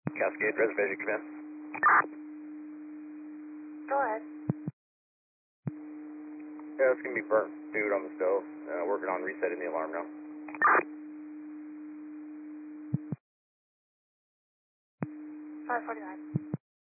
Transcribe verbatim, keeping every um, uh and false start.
Cascade Reservation Command. Go ahead. Yeah, it's going to be burnt food on the stove. Uh, working on resetting the alarm now. five forty-nine.